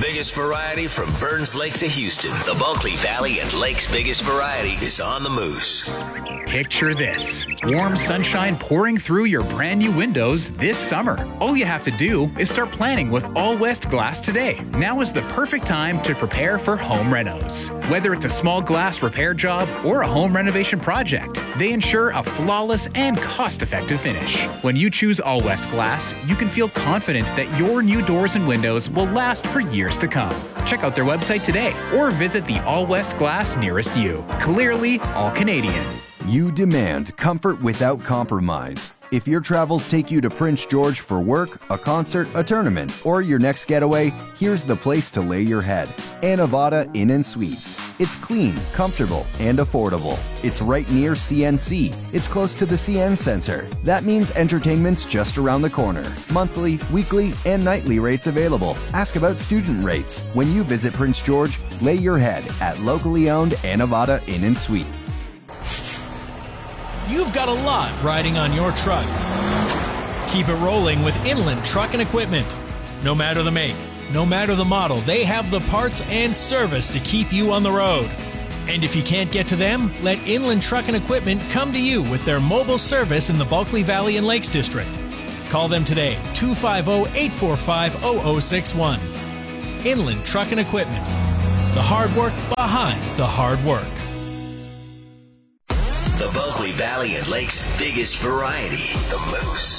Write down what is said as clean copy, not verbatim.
biggest variety from Burns Lake to Houston. The Bulkley Valley and Lake's biggest variety is on the Moose. Picture this. Warm sunshine pouring through your brand new windows this summer. All you have to do is start planning with All West Glass today. Now is the perfect time to prepare for home renos. Whether it's a small glass repair job or a home renovation project, they ensure a flawless and cost-effective finish. When you choose All West Glass, you can feel confident that your new doors and windows will last for years to come. Check out their website today or visit the All West Glass nearest you. Clearly, all Canadian. You demand comfort without compromise. If your travels take you to Prince George for work, a concert, a tournament, or your next getaway, here's the place to lay your head. Anavada Inn & Suites. It's clean, comfortable, and affordable. It's right near CNC. It's close to the CN Center. That means entertainment's just around the corner. Monthly, weekly, and nightly rates available. Ask about student rates. When you visit Prince George, lay your head at locally owned Anavada Inn & Suites. You've got a lot riding on your truck. Keep it rolling with Inland Truck and Equipment. No matter the make, no matter the model, they have the parts and service to keep you on the road. And if you can't get to them, let Inland Truck and Equipment come to you with their mobile service in the Bulkley Valley and Lakes District. Call them today, 250-845-0061. Inland Truck and Equipment. The hard work behind the hard work. The Bulkley Valley and Lakes biggest variety. The Moose.